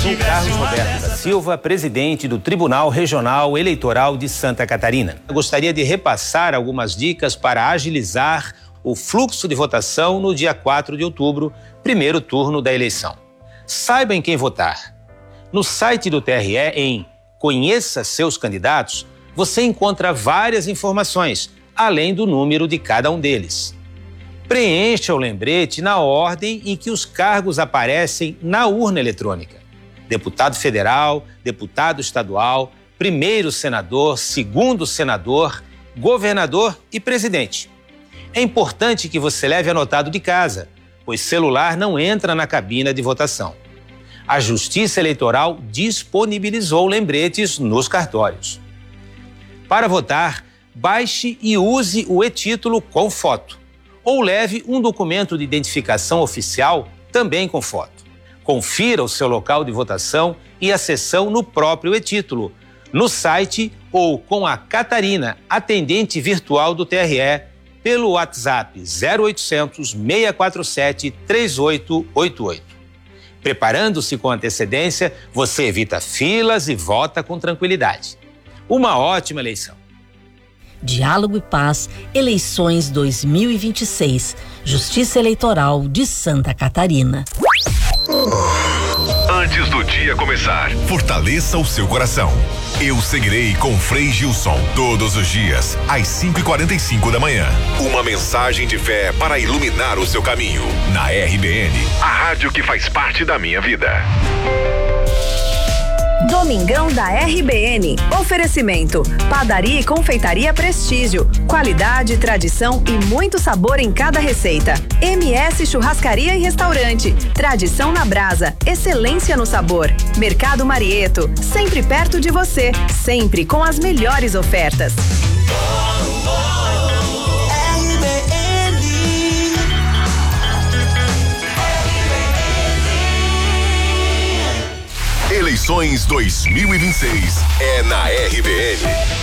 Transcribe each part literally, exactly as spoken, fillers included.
sou Carlos Roberto da Silva, presidente do Tribunal Regional Eleitoral de Santa Catarina. Eu gostaria de repassar algumas dicas para agilizar o fluxo de votação no dia quatro de outubro, primeiro turno da eleição. Saiba em quem votar. No site do T R E, em Conheça Seus Candidatos, você encontra várias informações, além do número de cada um deles. Preencha o lembrete na ordem em que os cargos aparecem na urna eletrônica. Deputado federal, deputado estadual, primeiro senador, segundo senador, governador e presidente. É importante que você leve anotado de casa, pois celular não entra na cabina de votação. A Justiça Eleitoral disponibilizou lembretes nos cartórios. Para votar, baixe e use o e-título com foto. Ou leve um documento de identificação oficial também com foto. Confira o seu local de votação e a sessão no próprio e-título, no site ou com a Catarina, atendente virtual do T R E, pelo WhatsApp zero oitocentos, seis quatro sete, três oito oito oito. Preparando-se com antecedência, você evita filas e vota com tranquilidade. Uma ótima eleição. Diálogo e Paz, eleições dois mil e vinte e seis, Justiça Eleitoral de Santa Catarina. Antes do dia começar, fortaleça o seu coração. Eu seguirei com Frei Gilson todos os dias, às cinco e quarenta e cinco da manhã. Uma mensagem de fé para iluminar o seu caminho. Na R B N, a rádio que faz parte da minha vida. Domingão da R B N. Oferecimento: Padaria e Confeitaria Prestígio. Qualidade, tradição e muito sabor em cada receita. M S Churrascaria e Restaurante. Tradição na brasa, excelência no sabor. Mercado Marieto, sempre perto de você, sempre com as melhores ofertas. Eleições dois mil e vinte e seis é na R B N.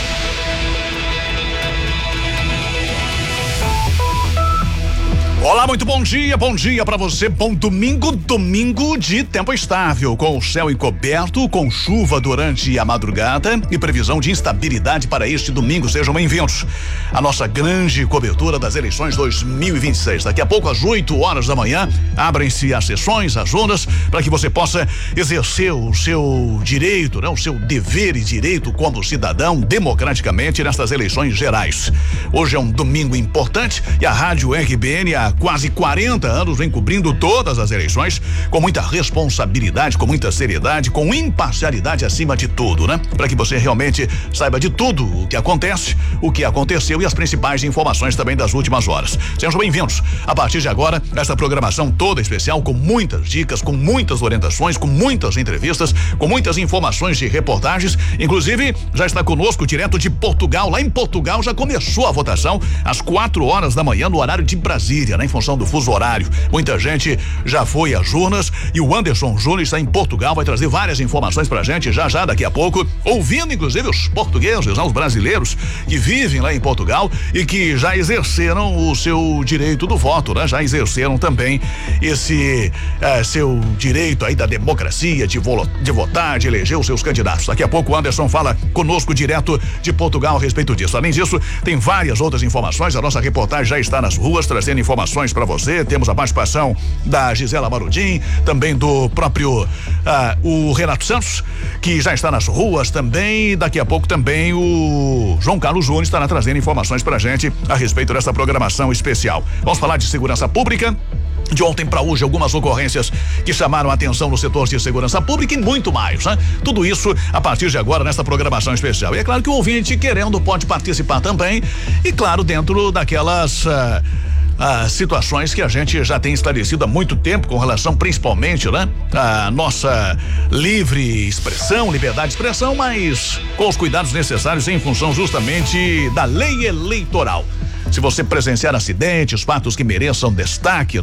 Olá, muito bom dia, bom dia pra você, bom domingo, domingo de tempo estável, com o céu encoberto, com chuva durante a madrugada e previsão de instabilidade para este domingo. Sejam bem-vindos à nossa grande cobertura das eleições dois mil e vinte e seis. Daqui a pouco, às oito horas da manhã, abrem-se as sessões, as urnas, para que você possa exercer o seu direito, né? O seu dever e direito como cidadão democraticamente nestas eleições gerais. Hoje é um domingo importante e a Rádio R B N, a quase quarenta anos, vem cobrindo todas as eleições com muita responsabilidade, com muita seriedade, com imparcialidade acima de tudo, né? Para que você realmente saiba de tudo o que acontece, o que aconteceu e as principais informações também das últimas horas. Sejam bem-vindos a partir de agora esta programação toda especial, com muitas dicas, com muitas orientações, com muitas entrevistas, com muitas informações de reportagens. Inclusive, já está conosco direto de Portugal. Lá em Portugal já começou a votação às quatro horas da manhã no horário de Brasília, né? Em função do fuso horário. Muita gente já foi às urnas e o Anderson Júnior está em Portugal, vai trazer várias informações pra gente já já daqui a pouco, ouvindo inclusive os portugueses, né? Os brasileiros que vivem lá em Portugal e que já exerceram o seu direito do voto, né? Já exerceram também esse eh, seu direito aí da democracia, de, vo de votar, de eleger os seus candidatos. Daqui a pouco o Anderson fala conosco direto de Portugal a respeito disso. Além disso, tem várias outras informações, a nossa reportagem já está nas ruas trazendo informações para você. Temos a participação da Gisela Barudim, também do próprio ah, o Renato Santos, que já está nas ruas também. Daqui a pouco também o João Carlos Júnior estará trazendo informações pra gente a respeito dessa programação especial. Vamos falar de segurança pública. De ontem para hoje, algumas ocorrências que chamaram a atenção no setor de segurança pública e muito mais, né? Tudo isso a partir de agora nesta programação especial. E é claro que o ouvinte querendo pode participar também e claro, dentro daquelas uh, As situações que a gente já tem estabelecido há muito tempo com relação principalmente, né? A nossa livre expressão, liberdade de expressão, mas com os cuidados necessários em função justamente da lei eleitoral. Se você presenciar acidentes, fatos que mereçam destaque, né?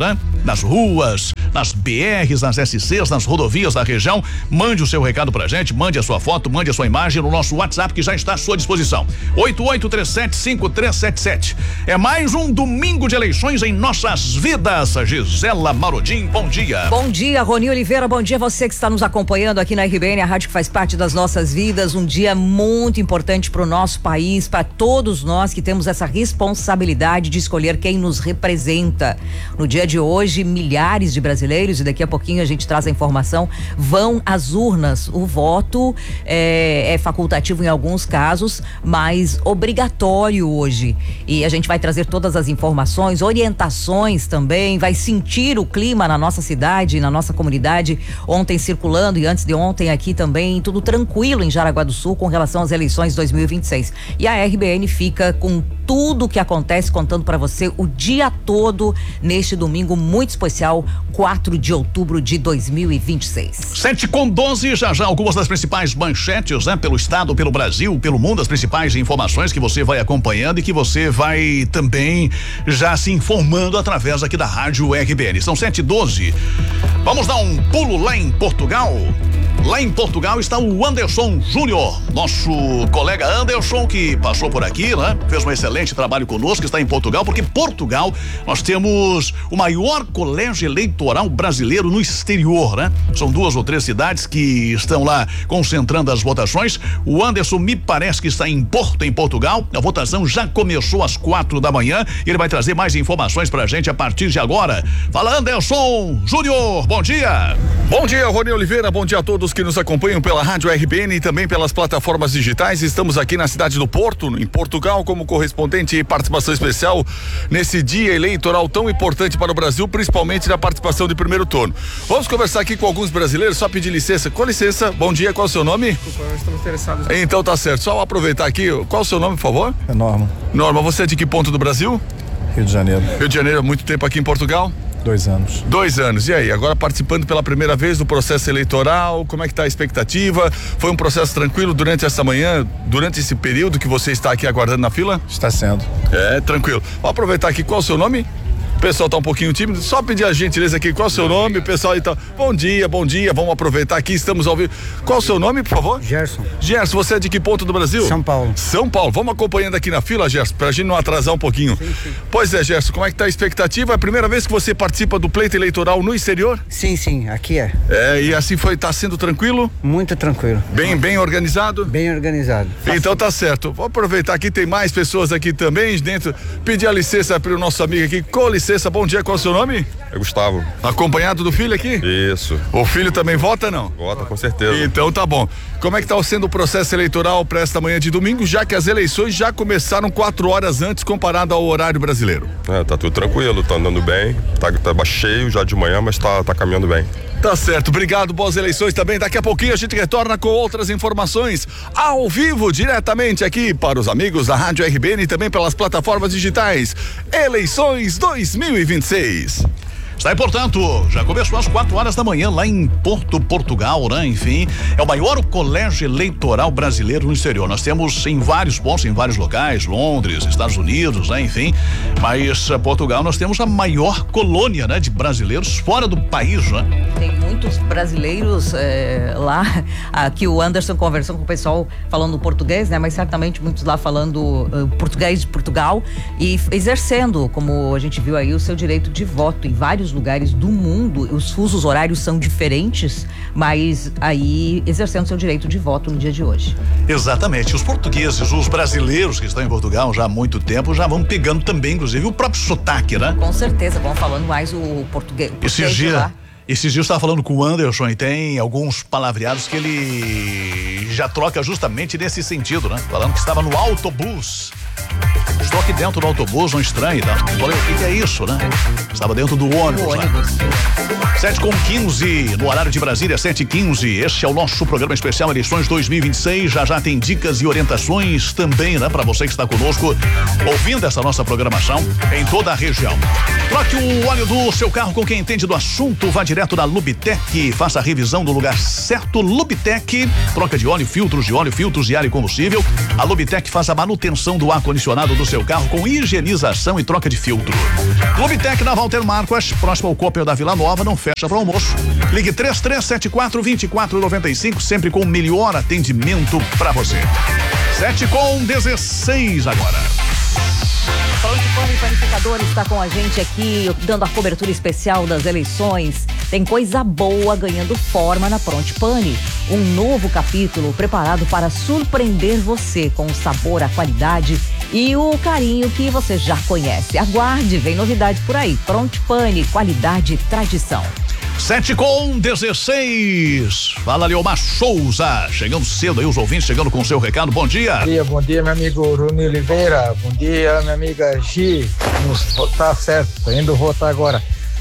nas ruas, nas B Rs, nas S Cs, nas rodovias da região. Mande o seu recado pra gente, mande a sua foto, mande a sua imagem no nosso WhatsApp que já está à sua disposição. oito oito três sete cinco três sete sete. É mais um domingo de eleições em nossas vidas. Gisela Marodim, bom dia. Bom dia, Rony Oliveira, bom dia você que está nos acompanhando aqui na R B N, a rádio que faz parte das nossas vidas. Um dia muito importante para o nosso país, para todos nós que temos essa responsabilidade de escolher quem nos representa. No dia de hoje, milhares de brasileiros, e daqui a pouquinho a gente traz a informação, vão às urnas. O voto é, é facultativo em alguns casos, mas obrigatório hoje. E a gente vai trazer todas as informações, orientações também, vai sentir o clima na nossa cidade, na nossa comunidade. Ontem circulando e antes de ontem aqui também, tudo tranquilo em Jaraguá do Sul com relação às eleições dois mil e vinte e seis. E a R B N fica com tudo o que acontece, contando para você o dia todo neste domingo muito especial, quatro de outubro de dois mil e vinte e seis. sete com doze, já já algumas das principais manchetes, né? Pelo estado, pelo Brasil, pelo mundo, as principais informações que você vai acompanhando e que você vai também já se informando através aqui da rádio R B N. São sete e doze. Vamos dar um pulo lá em Portugal. Lá em Portugal está o Anderson Júnior, nosso colega Anderson, que passou por aqui, né? Fez um excelente trabalho conosco, está em Portugal, porque Portugal nós temos o maior colégio eleitoral brasileiro no exterior, né? São duas ou três cidades que estão lá concentrando as votações. O Anderson me parece que está em Porto, em Portugal. A votação já começou às quatro da manhã e ele vai trazer mais informações pra gente a partir de agora. Fala, Anderson Júnior, bom dia. Bom dia, Rony Oliveira, bom dia a todos que nos acompanham pela rádio R B N e também pelas plataformas digitais. Estamos aqui na cidade do Porto, em Portugal, como correspondente e participação especial nesse dia eleitoral tão importante para o Brasil, principalmente na participação de primeiro turno. Vamos conversar aqui com alguns brasileiros, só pedir licença. Com licença, bom dia, qual é o seu nome? Desculpa, nós estamos interessados. Então tá certo, só aproveitar aqui, qual é o seu nome, por favor? É Norma. Norma, você é de que ponto do Brasil? Rio de Janeiro. Rio de Janeiro, há muito tempo aqui em Portugal? Dois anos. Dois anos, e aí, agora participando pela primeira vez do processo eleitoral, como é que tá a expectativa? Foi um processo tranquilo durante essa manhã, durante esse período que você está aqui aguardando na fila? Está sendo. É, tranquilo. Vou aproveitar aqui, qual é o seu nome? O pessoal tá um pouquinho tímido, só pedir a gentileza aqui, qual é o seu nome, pessoal, então, bom dia, bom dia, vamos aproveitar aqui, estamos ao vivo. Qual é o seu nome, por favor? Gerson. Gerson, você é de que ponto do Brasil? São Paulo. São Paulo, vamos acompanhando aqui na fila, Gerson, pra gente não atrasar um pouquinho. Sim, sim. Pois é, Gerson, como é que tá a expectativa? É a primeira vez que você participa do pleito eleitoral no exterior? Sim, sim, aqui é. É, e assim foi, tá sendo tranquilo? Muito tranquilo. Bem, bem organizado? Bem organizado. Então tá certo. Vou aproveitar aqui, tem mais pessoas aqui também dentro. Pedir a licença para o nosso amigo aqui. Com licença, bom dia, qual é o seu nome? É Gustavo. Acompanhado do filho aqui? Isso. O filho também vota, não? Vota, com certeza. Então tá bom. Como é que tá sendo o processo eleitoral para esta manhã de domingo, já que as eleições já começaram quatro horas antes comparado ao horário brasileiro? É, tá tudo tranquilo, tá andando bem, tá, tá cheio já de manhã, mas tá, tá caminhando bem. Tá certo, obrigado, boas eleições também. Daqui a pouquinho a gente retorna com outras informações ao vivo, diretamente aqui para os amigos da Rádio R B N e também pelas plataformas digitais. Eleições dois mil e vinte e seis. Está aí, portanto, já começou às quatro horas da manhã lá em Porto, Portugal, né? Enfim, é o maior colégio eleitoral brasileiro no exterior. Nós temos em vários pontos, em vários locais, Londres, Estados Unidos, né? Enfim, mas Portugal nós temos a maior colônia, né? De brasileiros fora do país, né? Tem muitos brasileiros é, lá, aqui o Anderson conversando com o pessoal falando português, né? Mas certamente muitos lá falando uh, português de Portugal e exercendo, como a gente viu aí, o seu direito de voto em vários lugares do mundo. Os fusos horários são diferentes, mas aí exercendo seu direito de voto no dia de hoje. Exatamente. Os portugueses, os brasileiros que estão em Portugal já há muito tempo, já vão pegando também, inclusive, o próprio sotaque, né? Com certeza, vão falando mais o português. O Esses dias, esses dias eu estava falando com o Anderson e tem alguns palavreados que ele já troca justamente nesse sentido, né? Falando que estava no autobus. Estou aqui dentro do autobus, não estranho, tá? Falei, o que, que é isso, né? Estava dentro do ônibus, né? sete com quinze, no horário de Brasília, sete e quinze. Este é o nosso programa especial Eleições dois mil e vinte e seis. Já já tem dicas e orientações também, né? Para você que está conosco, ouvindo essa nossa programação em toda a região. Troque o óleo do seu carro com quem entende do assunto. Vá direto na Lubitec, faça a revisão do lugar certo. Lubitec, troca de óleo, filtros de óleo, filtros de ar e combustível. A Lubitec faz a manutenção do ar-condicionado do seu carro com higienização e troca de filtro. Lubitec na Walter Marques, próximo ao Cooper da Vila Nova, não fecha para almoço. Ligue três três sete quatro, dois quatro nove cinco, sempre com o melhor atendimento para você. sete com dezesseis agora. Pronto Pane Panificador está com a gente aqui, dando a cobertura especial das eleições. Tem coisa boa ganhando forma na Pronto Pane. Um novo capítulo preparado para surpreender você com o sabor, a qualidade e o carinho que você já conhece. Aguarde, vem novidade por aí. Pronto Pane, qualidade e tradição. sete com dezesseis. Fala, Leomar Souza. Chegando cedo aí, os ouvintes chegando com o seu recado. Bom dia. Bom dia, bom dia, meu amigo Rony Oliveira. Bom dia, minha amiga Gi. Vamos votar certo, tô indo votar agora.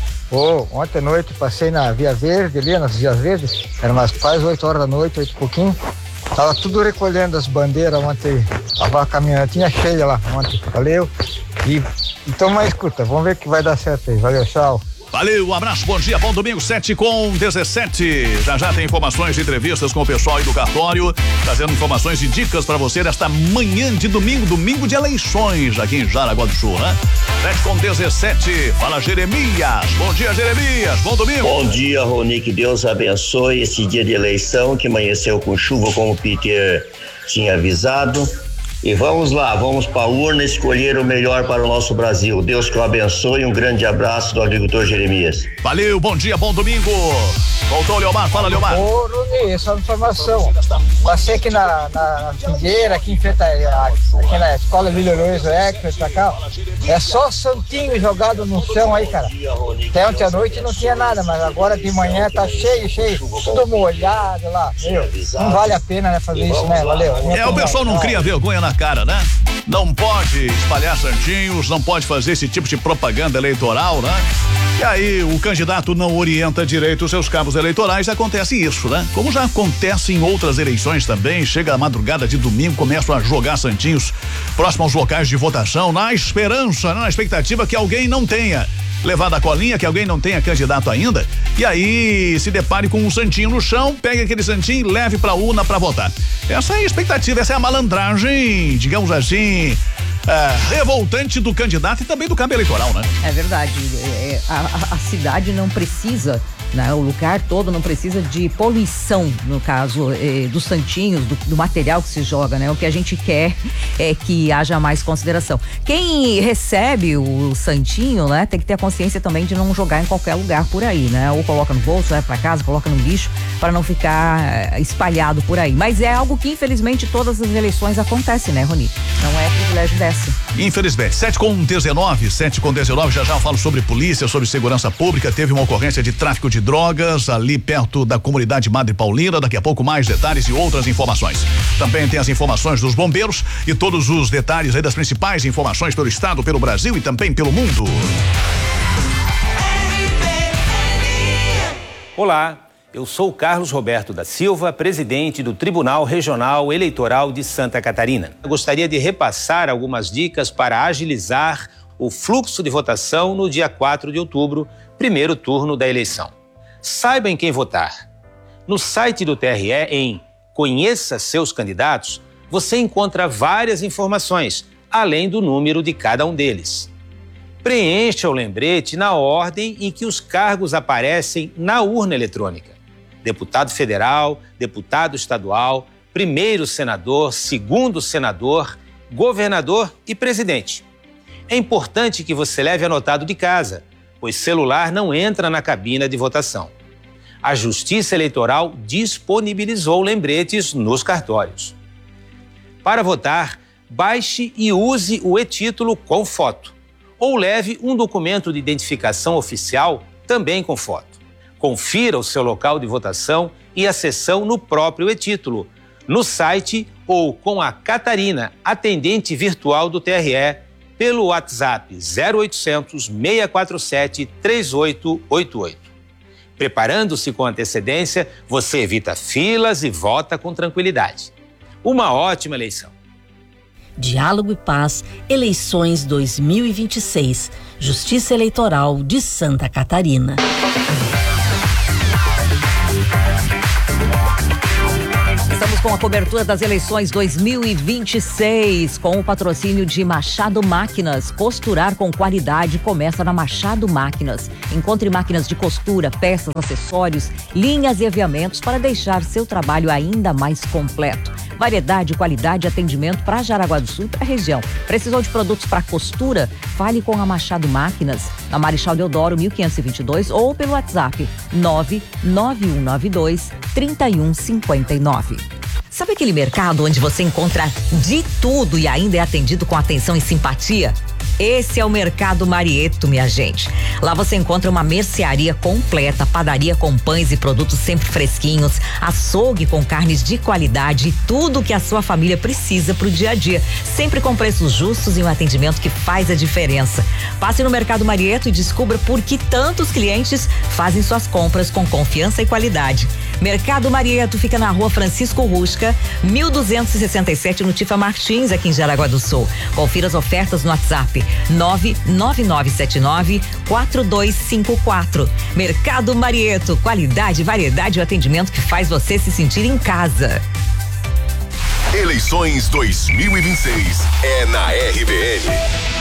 Oh, ontem à noite passei na Via Verde, ali nas Vias Verdes. Era umas quase oito horas da noite, oito e pouquinho. Tava tudo recolhendo as bandeiras ontem. Tava a caminhonetinha cheia lá ontem. Valeu. E então mais escuta, vamos ver que vai dar certo aí. Valeu, tchau. Valeu, um abraço, bom dia, bom domingo, sete com dezessete. Já já tem informações e entrevistas com o pessoal aí do cartório, trazendo informações e dicas pra você desta manhã de domingo, domingo de eleições aqui em Jaraguá do Sul, né? sete com dezessete, fala Jeremias. Bom dia, Jeremias, bom domingo. Bom dia, Rony, que Deus abençoe esse dia de eleição que amanheceu com chuva, como o Peter tinha avisado. E vamos lá, vamos para a urna escolher o melhor para o nosso Brasil. Deus que o abençoe. Um grande abraço do agricultor Jeremias. Valeu, bom dia, bom domingo. Voltou, Leomar, fala, Leomar. Ô, Rony, essa informação. Passei aqui na, na, na Figueira, aqui em frente a, aqui na escola Lílio Luiz Eck, pra cá. É só santinho jogado no chão aí, cara. Até ontem à noite não tinha nada, mas agora de manhã tá cheio, cheio, tudo molhado lá. Meu, não vale a pena, né, fazer isso, né? Valeu. É, o pessoal não cria vergonha na cara, né? Não pode espalhar santinhos, não pode fazer esse tipo de propaganda eleitoral, né? E aí o candidato não orienta direito os seus cabos eleitorais, acontece isso, né? Como já acontece em outras eleições também, chega a madrugada de domingo, começam a jogar santinhos próximo aos locais de votação, na esperança, na expectativa que alguém não tenha levado a colinha, que alguém não tenha candidato ainda, e aí se depare com um santinho no chão, pegue aquele santinho e leve pra urna pra votar. Essa é a expectativa, essa é a malandragem, digamos assim, é, revoltante do candidato e também do cabo eleitoral, né? É verdade, é, a, a cidade não precisa, né, o lugar todo não precisa de poluição, no caso eh, dos santinhos, do, do material que se joga, né? O que a gente quer é que haja mais consideração. Quem recebe o santinho, né, tem que ter a consciência também de não jogar em qualquer lugar por aí, né? Ou coloca no bolso, leva pra casa, coloca no lixo, para não ficar espalhado por aí. Mas é algo que infelizmente todas as eleições acontece, né, Rony? Não é privilégio dessa. Infelizmente. sete com dezenove, sete com dezenove, já já eu falo sobre polícia, sobre segurança pública. Teve uma ocorrência de tráfico de drogas ali perto da comunidade Madre Paulina. Daqui a pouco mais detalhes e outras informações. Também tem as informações dos bombeiros e todos os detalhes aí das principais informações pelo estado, pelo Brasil e também pelo mundo. Olá, eu sou Carlos Roberto da Silva, presidente do Tribunal Regional Eleitoral de Santa Catarina. Eu gostaria de repassar algumas dicas para agilizar o fluxo de votação no dia quatro de outubro, primeiro turno da eleição. Saiba em quem votar. No site do T R E, em Conheça Seus Candidatos, você encontra várias informações, além do número de cada um deles. Preencha o lembrete na ordem em que os cargos aparecem na urna eletrônica. Deputado federal, deputado estadual, primeiro senador, segundo senador, governador e presidente. É importante que você leve anotado de casa, pois celular não entra na cabina de votação. A Justiça Eleitoral disponibilizou lembretes nos cartórios. Para votar, baixe e use o e-título com foto, ou leve um documento de identificação oficial também com foto. Confira o seu local de votação e a sessão no próprio e-título, no site ou com a Catarina, atendente virtual do T R E, pelo WhatsApp zero oitocentos, seis quatro sete, três oito oito oito. Preparando-se com antecedência, você evita filas e vota com tranquilidade. Uma ótima eleição. Diálogo e Paz, eleições dois mil e vinte e seis, Justiça Eleitoral de Santa Catarina. Estamos com a cobertura das eleições dois mil e vinte e seis, com o patrocínio de Machado Máquinas. Costurar com qualidade começa na Machado Máquinas. Encontre máquinas de costura, peças, acessórios, linhas e aviamentos para deixar seu trabalho ainda mais completo. Variedade, qualidade e atendimento para Jaraguá do Sul e para a região. Precisou de produtos para costura? Fale com a Machado Máquinas, na Marechal Deodoro mil quinhentos e vinte e dois ou pelo WhatsApp nove nove um nove dois, três um cinco nove. Sabe aquele mercado onde você encontra de tudo e ainda é atendido com atenção e simpatia? Esse é o Mercado Marieto, minha gente. Lá você encontra uma mercearia completa, padaria com pães e produtos sempre fresquinhos, açougue com carnes de qualidade e tudo o que a sua família precisa pro dia a dia. Sempre com preços justos e um atendimento que faz a diferença. Passe no Mercado Marieto e descubra por que tantos clientes fazem suas compras com confiança e qualidade. Mercado Marieto fica na Rua Francisco Rusca, mil duzentos e sessenta e sete, no Tifa Martins, aqui em Jaraguá do Sul. Confira as ofertas no WhatsApp nove nove nove sete nove, quatro dois cinco quatro. Mercado Marieto, qualidade, variedade e atendimento que faz você se sentir em casa. Eleições dois mil e vinte e seis é na R B N.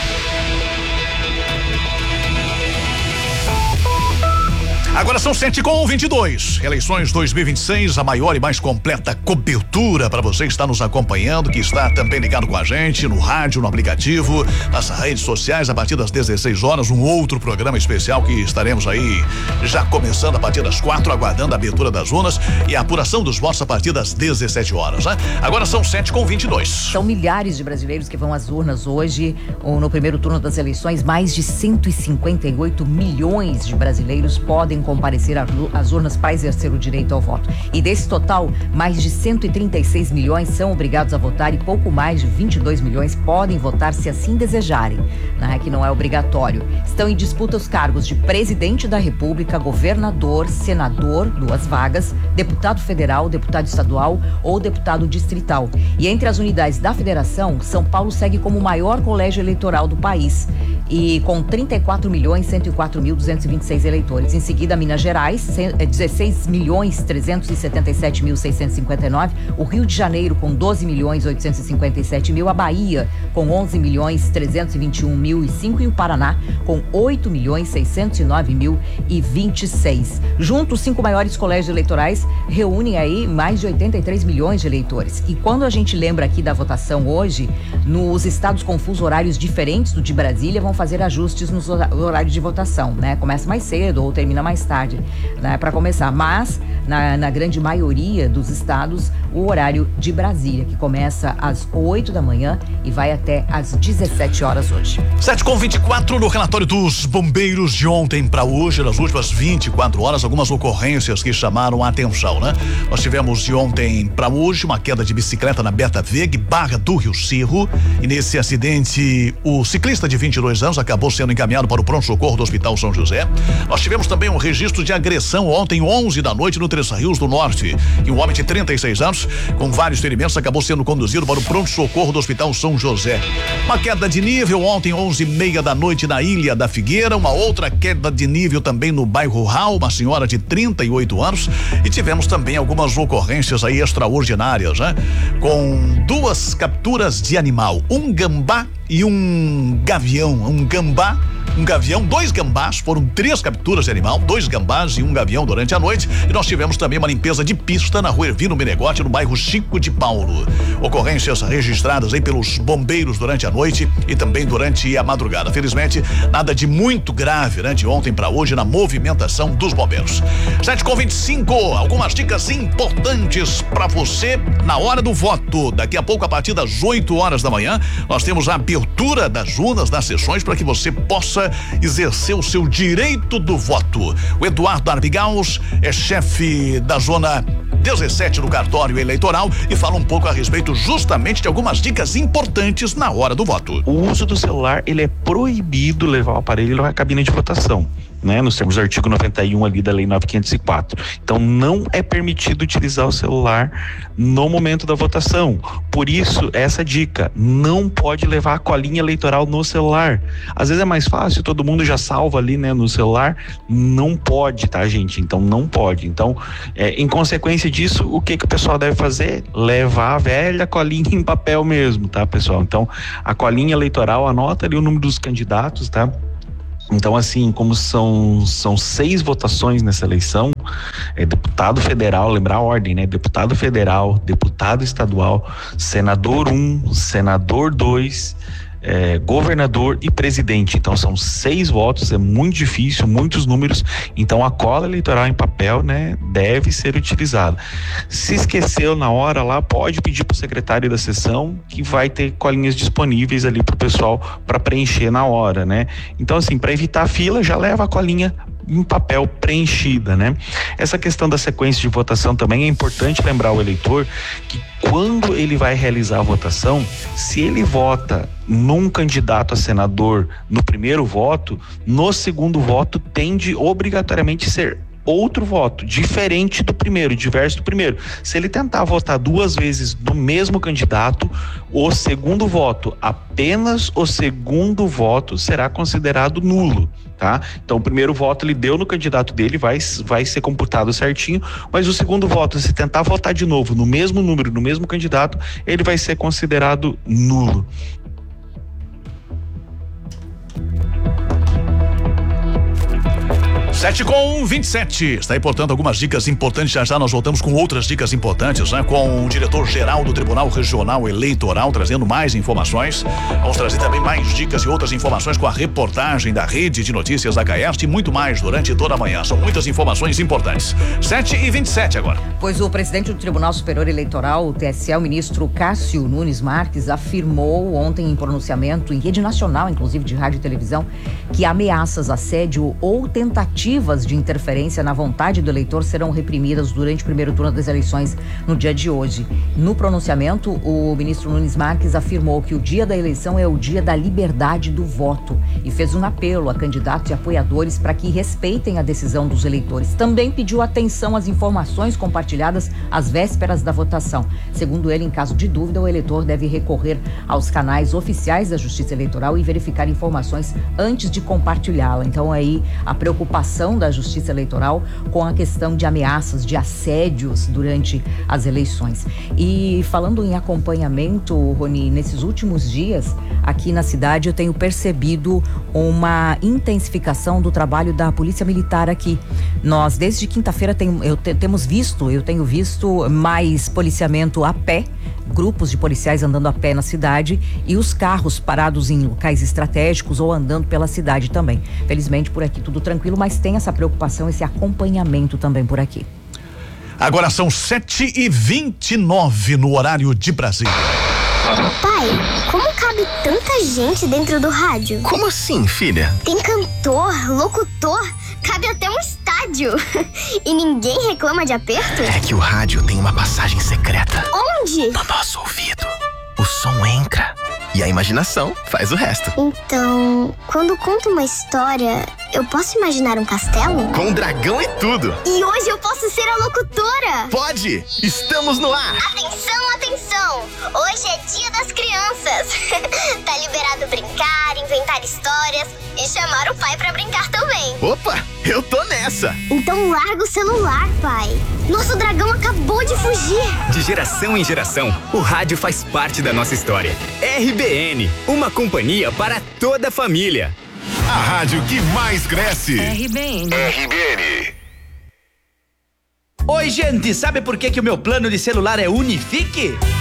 Agora são sete com vinte e dois. Eleições dois mil e vinte e seis, a maior e mais completa cobertura para você que está nos acompanhando, que está também ligado com a gente no rádio, no aplicativo, nas redes sociais, a partir das dezesseis horas, um outro programa especial que estaremos aí já começando a partir das quatro, aguardando a abertura das urnas e a apuração dos votos a partir das dezessete horas, né? Agora são sete com vinte e dois. São milhares de brasileiros que vão às urnas hoje, ou no primeiro turno das eleições. Mais de cento e cinquenta e oito milhões de brasileiros podem comparecer às urnas para exercer o direito ao voto. E desse total, mais de cento e trinta e seis milhões são obrigados a votar e pouco mais de vinte e dois milhões podem votar se assim desejarem, né? Que não é obrigatório. Estão em disputa os cargos de presidente da República, governador, senador, duas vagas, deputado federal, deputado estadual ou deputado distrital. E entre as unidades da federação, São Paulo segue como o maior colégio eleitoral do país e com trinta e quatro milhões, cento e quatro mil, duzentos e vinte e seis eleitores. Em seguida, Minas Gerais, dezesseis milhões, trezentos e setenta e sete mil, seiscentos e cinquenta e nove. O Rio de Janeiro com doze milhões, oitocentos e cinquenta e sete mil. A Bahia com onze milhões, trezentos e vinte e um mil e cinco. E o Paraná com oito milhões, seiscentos e nove mil e vinte e seis. Juntos, os cinco maiores colégios eleitorais reúnem aí mais de oitenta e três milhões de eleitores. E quando a gente lembra aqui da votação hoje, nos estados com fusos horários diferentes do de Brasília, vão fazer ajustes nos horários de votação, né? Começa mais cedo ou termina mais tarde, né? Para começar, mas na, na grande maioria dos estados, o horário de Brasília, que começa às oito da manhã e vai até às dezessete horas hoje. sete com vinte e quatro, no relatório dos bombeiros de ontem para hoje, nas últimas vinte e quatro horas, algumas ocorrências que chamaram a atenção, né? Nós tivemos de ontem para hoje uma queda de bicicleta na Berta Veg, Barra do Rio Cerro, e nesse acidente o ciclista de vinte e dois anos acabou sendo encaminhado para o pronto-socorro do Hospital São José. Nós tivemos também um registro de agressão ontem, onze da noite, no Três Rios do Norte, e um homem de trinta e seis anos, com vários ferimentos, acabou sendo conduzido para o pronto-socorro do Hospital São José. Uma queda de nível ontem, onze e meia da noite, na Ilha da Figueira, uma outra queda de nível também no bairro Rural, uma senhora de trinta e oito anos, e tivemos também algumas ocorrências aí extraordinárias, né? Com duas capturas de animal, um gambá e um gavião, um gambá, um gavião, dois gambás, foram três capturas de animal, dois gambás e um gavião durante a noite, e nós tivemos também uma limpeza de pista na rua Ervino Menegote, no bairro Chico de Paulo. Ocorrências registradas aí pelos bombeiros durante a noite e também durante a madrugada. Felizmente, nada de muito grave, né? De ontem para hoje na movimentação dos bombeiros. sete com vinte e cinco, algumas dicas importantes para você na hora do voto. Daqui a pouco, a partir das oito horas da manhã, nós temos a abertura das urnas, das sessões, para que você possa exercer o seu direito do voto. O Eduardo Arbigaus é chefe da zona dezessete do cartório eleitoral e fala um pouco a respeito justamente de algumas dicas importantes na hora do voto. O uso do celular, ele é proibido levar o aparelho à cabine de votação. né? Nos termos do artigo noventa e um ali da lei nove mil quinhentos e quatro. Então não é permitido utilizar o celular no momento da votação. Por isso, essa dica, não pode levar a colinha eleitoral no celular. Às vezes é mais fácil, todo mundo já salva ali, né, no celular. Não pode, tá, gente? Então não pode. Então, é, em consequência disso, o que que o pessoal deve fazer? Levar a velha colinha em papel mesmo, tá, pessoal? Então, a colinha eleitoral, anota ali o número dos candidatos, tá? Então, assim, como são, são seis votações nessa eleição, é deputado federal, lembrar a ordem, né? Deputado federal, deputado estadual, senador um, senador dois, é, governador e presidente. Então, são seis votos, é muito difícil, muitos números. Então, a cola eleitoral em papel, né, deve ser utilizada. Se esqueceu na hora lá, pode pedir para o secretário da sessão, que vai ter colinhas disponíveis ali para o pessoal para preencher na hora, né? Então, assim, para evitar a fila, já leva a colinha em papel preenchida, né? Essa questão da sequência de votação também é importante lembrar o eleitor que quando ele vai realizar a votação, se ele vota num candidato a senador no primeiro voto, no segundo voto tende obrigatoriamente a ser outro voto, diferente do primeiro, diverso do primeiro. Se ele tentar votar duas vezes no mesmo candidato, o segundo voto, apenas o segundo voto será considerado nulo, tá? Então, o primeiro voto ele deu no candidato dele, vai, vai ser computado certinho, mas o segundo voto, se tentar votar de novo no mesmo número, no mesmo candidato, ele vai ser considerado nulo. sete com vinte e sete. Está aí, portanto, algumas dicas importantes. Já já nós voltamos com outras dicas importantes, né? Com o diretor-geral do Tribunal Regional Eleitoral, trazendo mais informações. Vamos trazer também mais dicas e outras informações com a reportagem da Rede de Notícias da Caerst e muito mais durante toda a manhã. São muitas informações importantes. sete e vinte e sete agora. Pois o presidente do Tribunal Superior Eleitoral, o T S E, o ministro Cássio Nunes Marques, afirmou ontem em pronunciamento, em rede nacional, inclusive de rádio e televisão, que ameaças, assédio ou tentativa de interferência na vontade do eleitor serão reprimidas durante o primeiro turno das eleições no dia de hoje. No pronunciamento, o ministro Nunes Marques afirmou que o dia da eleição é o dia da liberdade do voto e fez um apelo a candidatos e apoiadores para que respeitem a decisão dos eleitores. Também pediu atenção às informações compartilhadas às vésperas da votação. Segundo ele, em caso de dúvida, o eleitor deve recorrer aos canais oficiais da Justiça Eleitoral e verificar informações antes de compartilhá-la. Então, aí, a preocupação da Justiça Eleitoral com a questão de ameaças, de assédios durante as eleições. E falando em acompanhamento, Rony, nesses últimos dias aqui na cidade eu tenho percebido uma intensificação do trabalho da Polícia Militar aqui. Nós desde quinta-feira tem, eu te, temos visto, eu tenho visto mais policiamento a pé, grupos de policiais andando a pé na cidade e os carros parados em locais estratégicos ou andando pela cidade também. Felizmente por aqui tudo tranquilo, mas tem essa preocupação, esse acompanhamento também por aqui. Agora são sete e vinte e nove no horário de Brasília. Pai, como cabe tanta gente dentro do rádio? Como assim, filha? Tem cantor, locutor, cabe até um estádio. E ninguém reclama de aperto? É que o rádio tem uma passagem secreta. Onde? No nosso ouvido. O som entra e a imaginação faz o resto. Então, quando conto uma história, eu posso imaginar um castelo? Com dragão e tudo. E hoje eu posso ser a locutora? Pode! Estamos no ar! Atenção, atenção! Hoje é dia das crianças. Tá liberado brincar, inventar histórias e chamar o pai pra brincar também. Opa, eu tô nessa! Então larga o celular, pai. Nosso dragão acabou de fugir. De geração em geração, o rádio faz parte da nossa história. R B N, uma companhia para toda a família. A rádio que mais cresce. R B N. R B N. Oi, gente, sabe por que que o meu plano de celular é Unifique?